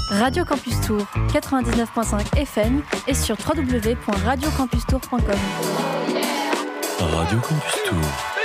Radio Campus Tour, 99.5 FM et sur www.radiocampustour.com. Radio Campus Tour.